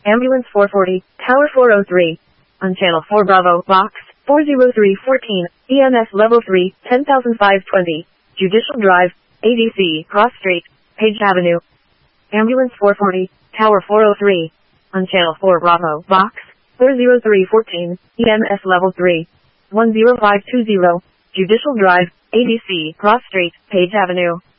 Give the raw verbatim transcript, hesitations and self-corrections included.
Ambulance four forty, Tower four oh three. On Channel four Bravo, Box four oh three fourteen, E M S Level three, ten thousand five hundred twenty. Judicial Drive, A D C, Cross Street, Page Avenue. Ambulance four forty, Tower four oh three. On Channel four Bravo, Box four oh three fourteen, E M S Level three, one oh five two oh. Judicial Drive, A D C, Cross Street, Page Avenue.